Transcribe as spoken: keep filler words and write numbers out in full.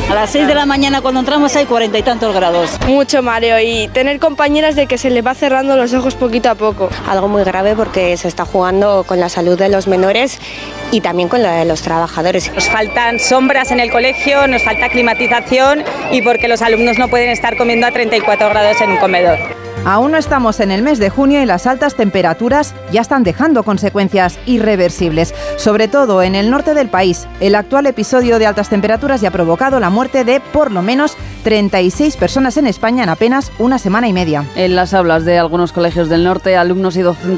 A las seis de la mañana cuando entramos hay cuarenta y tantos grados. Mucho mareo y tener compañeras de que se les va cerrando los ojos poquito a poco. Algo muy grave porque se está jugando con la salud de los menores y también con la de los trabajadores. Nos faltan sombras en el colegio, nos falta climatización y porque los alumnos no pueden estar comiendo a treinta y cuatro grados en un comedor. Aún no estamos en el mes de junio y las altas temperaturas ya están dejando consecuencias irreversibles, sobre todo en el norte del país. El actual episodio de altas temperaturas ya ha provocado la muerte de por lo menos treinta y seis personas en España en apenas una semana y media. En las aulas de algunos colegios del norte, alumnos y docentes